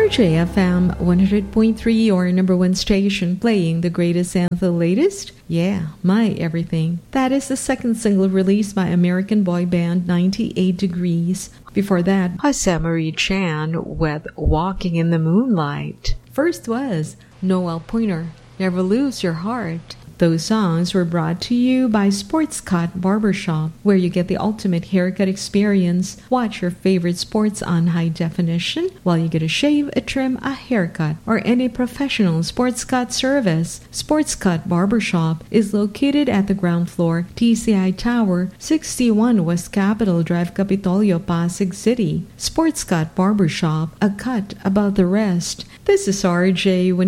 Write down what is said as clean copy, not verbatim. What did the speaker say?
RJFM 100.3, your number one station, playing the greatest and the latest. Yeah, my everything. That is the second single released by American boy band 98 Degrees. Before that, Jose Marie Chan with Walking in the Moonlight. First was Noel Pointer, Never Lose Your Heart. Those songs were brought to you by Sports Cut Barbershop, where you get the ultimate haircut experience. Watch your favorite sports on high definition while you get a shave, a trim, a haircut, or any professional sports cut service. Sports Cut Barbershop is located at the ground floor, TCI Tower, 61 West Capitol Drive, Capitolio, Pasig City. Sports Cut Barbershop, a cut above the rest. This is RJ